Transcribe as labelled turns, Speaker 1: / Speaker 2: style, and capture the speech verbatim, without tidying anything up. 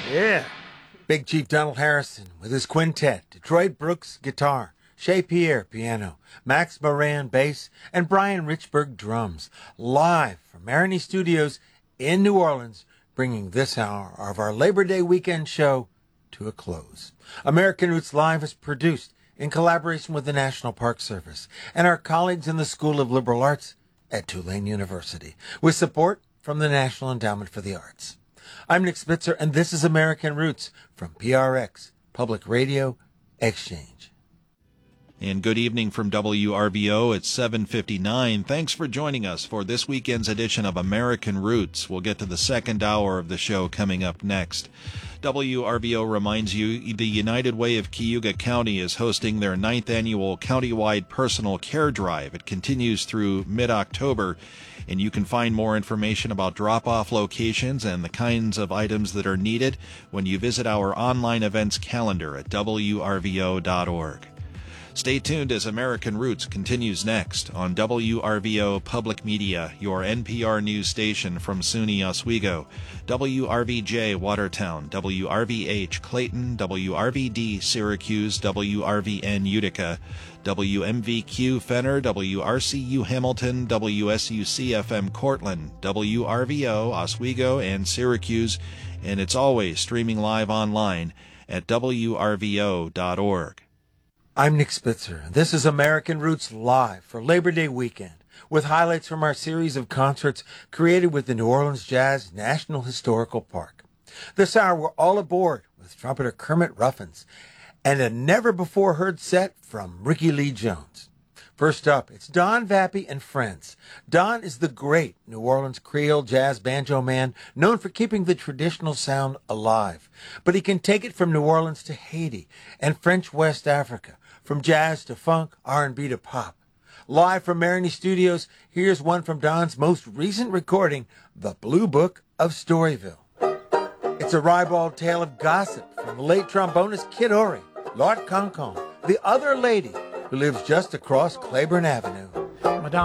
Speaker 1: Yeah. Big Chief Donald Harrison with his quintet, Detroit Brooks guitar, Shea Pierre piano, Max Moran bass, and Brian Richburg drums, live from Maroney Studios in New Orleans, bringing this hour of our Labor Day weekend show to a close. American Roots Live is produced in collaboration with the National Park Service and our colleagues in the School of Liberal Arts at Tulane University, with support from the National Endowment for the Arts. I'm Nick Spitzer, and this is American Roots from P R X, Public Radio Exchange.
Speaker 2: And good evening from W R V O at seven fifty-nine. Thanks for joining us for this weekend's edition of American Roots. We'll get to the second hour of the show coming up next. W R V O reminds you the United Way of Cayuga County is hosting their ninth annual countywide personal care drive. It continues through mid-October, and you can find more information about drop-off locations and the kinds of items that are needed when you visit our online events calendar at W R V O dot org. Stay tuned as American Roots continues next on W R V O Public Media, your N P R news station from SUNY Oswego, W R V J Watertown, W R V H Clayton, W R V D Syracuse, W R V N Utica, W M V Q Fenner, W R C U Hamilton, W S U C F M Cortland, W R V O Oswego and Syracuse, and it's always streaming live online at W R V O dot org.
Speaker 1: I'm Nick Spitzer, and this is American Roots Live for Labor Day weekend, with highlights from our series of concerts created with the New Orleans Jazz National Historical Park. This hour, we're all aboard with trumpeter Kermit Ruffins and a never-before-heard set from Ricky Lee Jones. First up, it's Don Vappy and Friends. Don is the great New Orleans Creole jazz banjo man known for keeping the traditional sound alive, but he can take it from New Orleans to Haiti and French West Africa, from jazz to funk, R and B to pop. Live from Maroney Studios, here's one from Don's most recent recording, The Blue Book of Storyville. It's a ribald tale of gossip from the late trombonist Kid Ory, Lord Concon, the other lady who lives just across Claiborne Avenue.